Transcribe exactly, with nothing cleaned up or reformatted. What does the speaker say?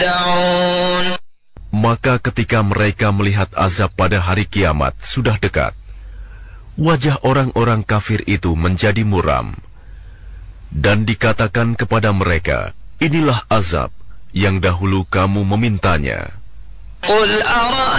Maka ketika mereka melihat azab pada hari kiamat sudah dekat, wajah orang-orang kafir itu menjadi muram. Dan dikatakan kepada mereka, inilah azab yang dahulu kamu memintanya.